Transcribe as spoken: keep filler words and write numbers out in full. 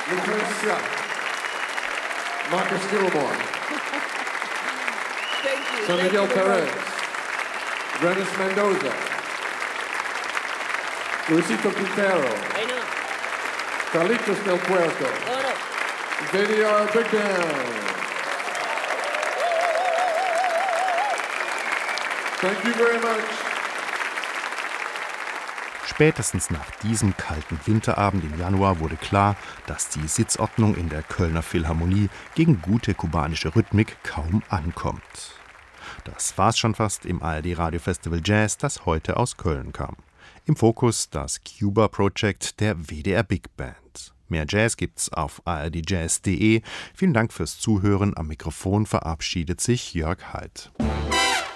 Lucrecia, Marcus Gilmore, San Miguel Perez, Renis Mendoza, Luisito Quintero, Carlitos Del Puerto, Vidyar Bigdan. Thank you very much. Spätestens nach diesem kalten Winterabend im Januar wurde klar, dass die Sitzordnung in der Kölner Philharmonie gegen gute kubanische Rhythmik kaum ankommt. Das war's schon fast im A R D Radio Festival Jazz, das heute aus Köln kam. Im Fokus das Cuba Project der W D R Big Band. Mehr Jazz gibt's auf a r d jazz punkt d e. Vielen Dank fürs Zuhören. Am Mikrofon verabschiedet sich Jörg Haidt.